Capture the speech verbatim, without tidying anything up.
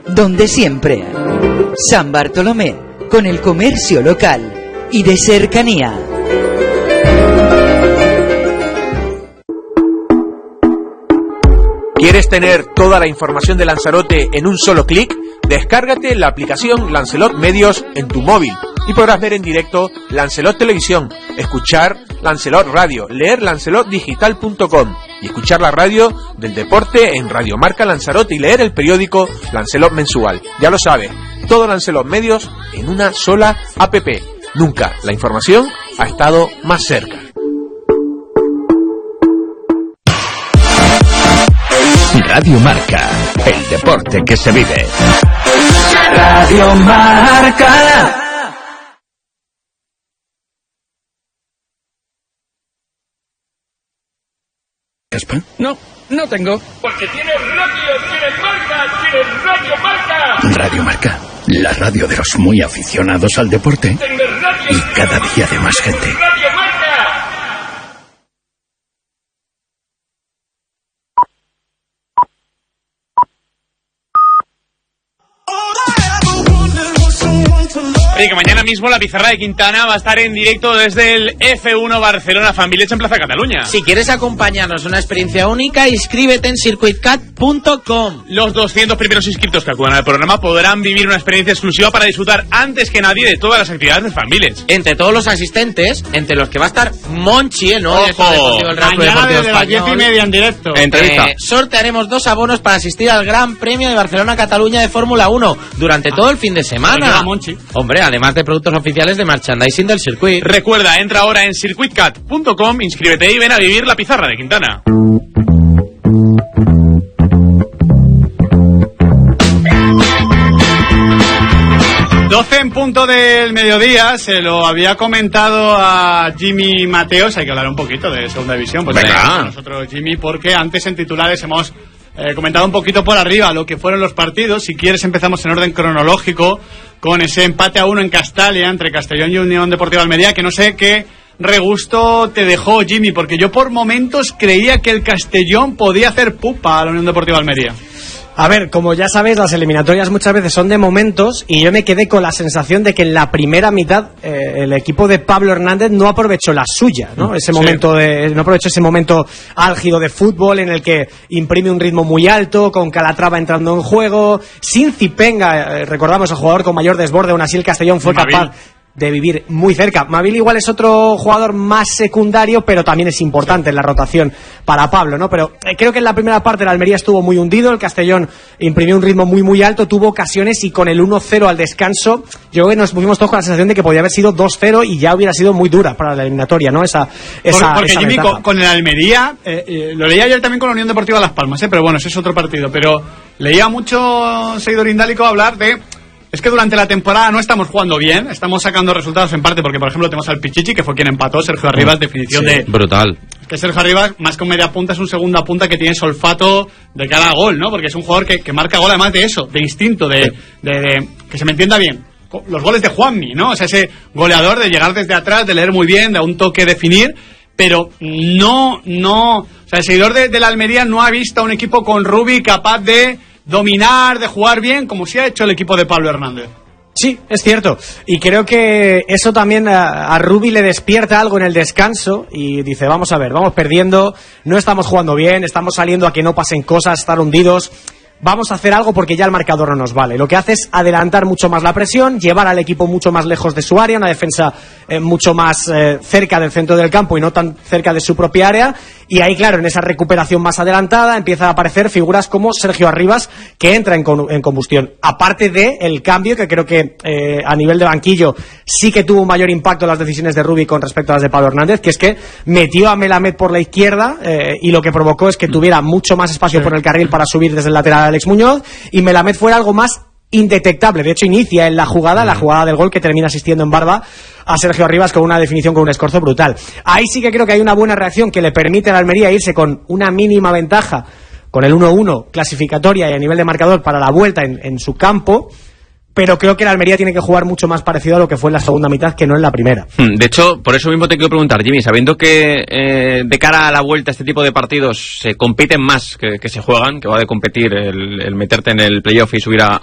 donde siempre. San Bartolomé, con el comercio local y de cercanía. ¿Quieres tener toda la información de Lanzarote en un solo clic? Descárgate la aplicación Lancelot Medios en tu móvil y podrás ver en directo Lancelot Televisión, escuchar Lancelot Radio, leer lancelot digital punto com y escuchar la radio del deporte en Radio Marca Lanzarote y leer el periódico Lancelot Mensual. Ya lo sabes, todo Lancelot Medios en una sola app. Nunca la información ha estado más cerca. Radio Marca, el deporte que se vive. Radio Marca. ¿Caspa? No, no tengo. Porque tienes radio, tienes marca, tienes Radio Marca. Radio Marca, la radio de los muy aficionados al deporte y cada día de más gente. Radio Marca. Oye, que mañana mismo la pizarra de Quintana va a estar en directo desde el F uno Barcelona Fan Village en Plaza Cataluña. Si quieres acompañarnos a una experiencia única, inscríbete en circuit cat punto com. Los doscientos primeros inscritos que acudan al programa podrán vivir una experiencia exclusiva para disfrutar antes que nadie de todas las actividades del Fan Village. Entre todos los asistentes, entre los que va a estar Monchi, el nuevo director deportivo del Real Club Deportivo desde las diez y media en directo. Entrevista. Eh, sortearemos dos abonos para asistir al Gran Premio de Barcelona-Cataluña de Fórmula uno durante todo el fin de semana. Monchi. Hombre, además de productos oficiales de merchandising del circuito. Recuerda, entra ahora en circuit cat punto com, inscríbete y ven a vivir la pizarra de Quintana. doce en punto del mediodía, se lo había comentado a Jimmy Mateos, hay que hablar un poquito de segunda división. Pues venga, nosotros Jimmy, porque antes en titulares hemos eh, comentado un poquito por arriba lo que fueron los partidos. Si quieres empezamos en orden cronológico con ese empate a uno en Castalia entre Castellón y Unión Deportiva Almería, que no sé qué regusto te dejó, Jimmy, porque yo por momentos creía que el Castellón podía hacer pupa a la Unión Deportiva Almería. A ver, como ya sabéis, las eliminatorias muchas veces son de momentos y yo me quedé con la sensación de que en la primera mitad eh, el equipo de Pablo Hernández no aprovechó la suya, ¿no? Ese sí. momento de, no aprovechó ese momento álgido de fútbol en el que imprime un ritmo muy alto, con Calatrava entrando en juego, sin Zipenga, eh, recordamos el jugador con mayor desborde, aún así el Castellón fue Mabil. capaz de vivir muy cerca. Mabil igual es otro jugador más secundario, pero también es importante sí. en la rotación para Pablo, ¿no? Pero eh, creo que en la primera parte el Almería estuvo muy hundido, el Castellón imprimió un ritmo muy muy alto, tuvo ocasiones y con el uno cero al descanso, yo creo que nos pusimos todos con la sensación de que podía haber sido dos cero y ya hubiera sido muy dura para la eliminatoria, ¿no? Esa, esa Porque esa Jimmy, con, con el Almería, eh, eh, lo leía ayer también con la Unión Deportiva Las Palmas, ¿eh? Pero bueno, ese es otro partido, pero leía mucho seguidor indálico hablar de... Es que durante la temporada no estamos jugando bien, estamos sacando resultados en parte porque, por ejemplo, tenemos al Pichichi, que fue quien empató, Sergio Arribas, definición sí, de... brutal. Es que Sergio Arribas, más que un media punta, es un segunda punta que tiene olfato de cara a gol, ¿no? Porque es un jugador que, que marca gol, además de eso, de instinto, de, de, de... que se me entienda bien. Los goles de Juanmi, ¿no? O sea, ese goleador de llegar desde atrás, de leer muy bien, de un toque definir, pero no, no... O sea, el seguidor de, de la Almería no ha visto a un equipo con Rubi capaz de dominar, de jugar bien, como sí ha hecho el equipo de Pablo Hernández. Sí, es cierto. Y creo que eso también a, a Rubi le despierta algo en el descanso y dice, vamos a ver, vamos perdiendo, no estamos jugando bien, estamos saliendo a que no pasen cosas, estar hundidos. Vamos a hacer algo porque ya el marcador no nos vale. Lo que hace es adelantar mucho más la presión, llevar al equipo mucho más lejos de su área, una defensa eh, mucho más eh, cerca del centro del campo y no tan cerca de su propia área. Y ahí, claro, en esa recuperación más adelantada empiezan a aparecer figuras como Sergio Arribas, que entra en, con, en combustión. Aparte de el cambio, que creo que eh, a nivel de banquillo sí que tuvo un mayor impacto en las decisiones de Rubi con respecto a las de Pablo Hernández, que es que metió a Melamed por la izquierda eh, y lo que provocó es que tuviera mucho más espacio por el carril para subir desde el lateral Alex Muñoz y Melamed fuera algo más indetectable. De hecho, inicia en la jugada, la jugada del gol que termina asistiendo en barba a Sergio Arribas con una definición, con un escorzo brutal. Ahí sí que creo que hay una buena reacción que le permite a la Almería irse con una mínima ventaja, con el uno uno clasificatoria y a nivel de marcador para la vuelta en, en su campo. Pero creo que la Almería tiene que jugar mucho más parecido a lo que fue en la segunda mitad que no en la primera. De hecho, por eso mismo te quiero preguntar, Jimmy, sabiendo que eh, de cara a la vuelta este tipo de partidos se compiten más que, que se juegan, que va de competir el, el meterte en el playoff y subir a,